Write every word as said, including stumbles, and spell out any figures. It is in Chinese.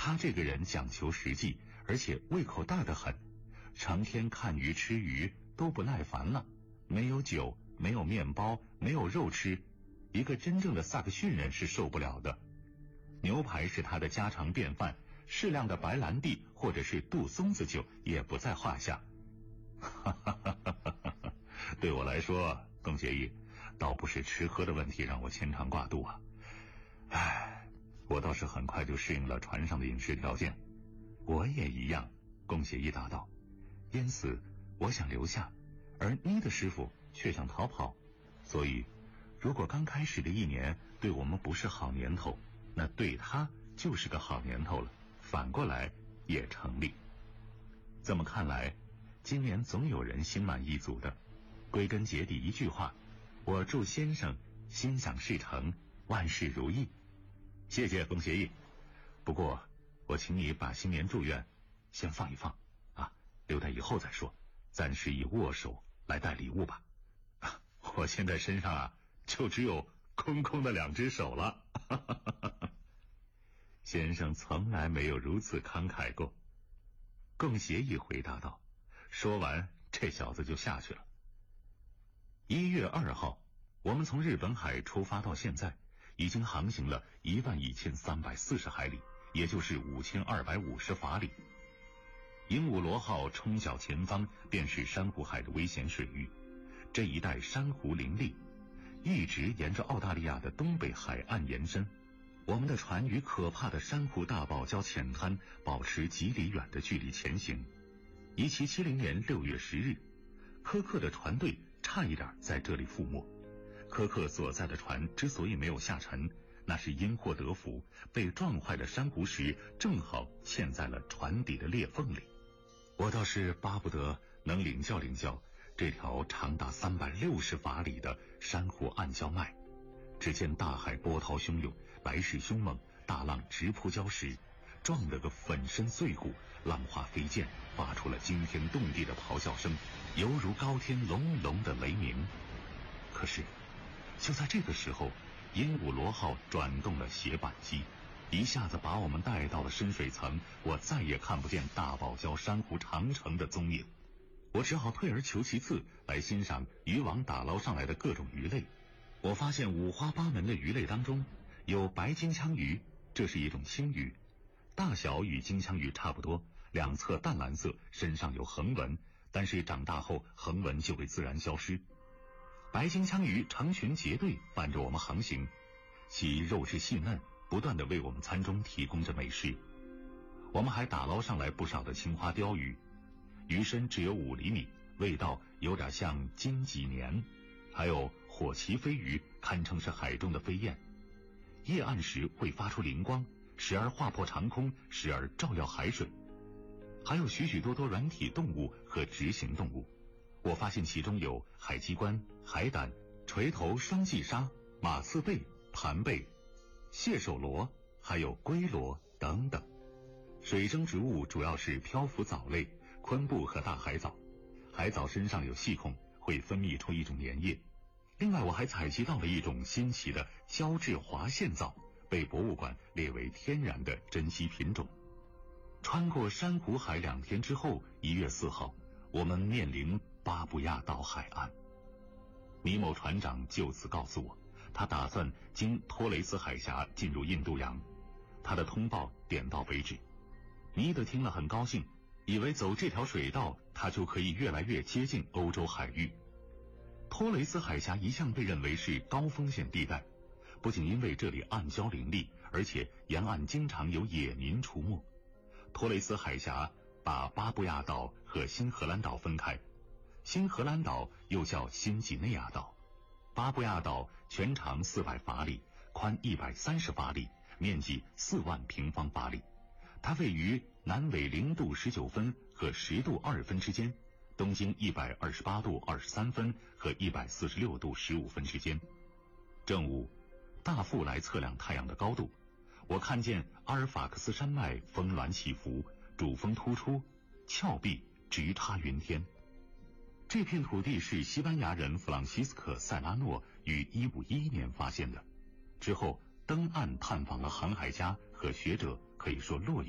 他这个人讲求实际，而且胃口大得很，成天看鱼吃鱼都不耐烦了，没有酒，没有面包，没有肉吃，一个真正的萨克逊人是受不了的。牛排是他的家常便饭，适量的白兰地或者是杜松子酒也不在话下。哈哈哈哈哈！对我来说，龚协议，倒不是吃喝的问题让我牵肠挂肚啊。唉，我倒是很快就适应了船上的饮食条件。我也一样，龚协议答道。因此，我想留下，而你的师傅却想逃跑。所以，如果刚开始的一年对我们不是好年头，那对他就是个好年头了。反过来也成立。这么看来，今年总有人心满意足的。归根结底一句话，我祝先生心想事成，万事如意。谢谢冯协议，不过我请你把新年祝愿先放一放啊，留待以后再说，暂时以握手来带礼物吧。啊，我现在身上啊就只有空空的两只手了。先生从来没有如此慷慨过。龚协议回答道。说完，这小子就下去了。一月二号，我们从日本海出发到现在，已经航行了一万一千三百四十海里，也就是五千二百五十法里。鹦鹉螺号冲角前方便是珊瑚海的危险水域，这一带珊瑚林立，一直沿着澳大利亚的东北海岸延伸。我们的船与可怕的珊瑚大堡礁浅滩保持几里远的距离前行。一七七零年六月十日，科克的船队差一点在这里覆没。科克所在的船之所以没有下沉，那是因祸得福，被撞坏的珊瑚石正好嵌在了船底的裂缝里。我倒是巴不得能领教领教这条长达三百六十法里的珊瑚暗礁脉。只见大海波涛汹涌，来势凶猛，大浪直扑礁石，撞得个粉身碎骨，浪花飞溅，发出了惊天动地的咆哮声，犹如高天隆隆的雷鸣。可是就在这个时候，鹦鹉螺号转动了斜板机，一下子把我们带到了深水层，我再也看不见大堡礁珊瑚长城的踪影。我只好退而求其次，来欣赏渔网打捞上来的各种鱼类。我发现五花八门的鱼类当中，有白金枪鱼，这是一种青鱼，大小与金枪鱼差不多，两侧淡蓝色，身上有横纹，但是长大后横纹就会自然消失。白金枪鱼成群结队伴着我们航行，其肉质细嫩，不断地为我们餐中提供着美食。我们还打捞上来不少的青花鲷鱼，鱼身只有五厘米，味道有点像金脊鲶。还有火鳍飞鱼，堪称是海中的飞燕，夜暗时会发出灵光，时而划破长空，时而照耀海水。还有许许多多软体动物和直行动物，我发现其中有海鸡冠、海胆、锤头双髻鲨、马刺贝、盘贝、蟹手螺，还有龟螺等等。水生植物主要是漂浮藻类、昆布和大海藻，海藻身上有细孔，会分泌出一种粘液。另外我还采集到了一种新奇的胶质滑线藻，被博物馆列为天然的珍稀品种。穿过珊瑚海两天之后，一月四号，我们面临巴布亚岛海岸。尼某船长就此告诉我，他打算经托雷斯海峡进入印度洋。他的通报点到为止。尼德听了很高兴，以为走这条水道他就可以越来越接近欧洲海域。托雷斯海峡一向被认为是高风险地带，不仅因为这里暗礁林立，而且沿岸经常有野民出没。托雷斯海峡把巴布亚岛和新荷兰岛分开，新荷兰岛又叫新几内亚岛。巴布亚岛全长四百法里，宽一百三十法里，面积四万平方法里。它位于南纬零度十九分和十度二分之间，东经一百二十八度二十三分和一百四十六度十五分之间。正午，大副来测量太阳的高度，我看见阿尔法克斯山脉峰峦起伏，主峰突出，峭壁直插云天。这片土地是西班牙人弗朗西斯科·塞拉诺于一五一一年发现的，之后登岸探访了航海家和学者，可以说络绎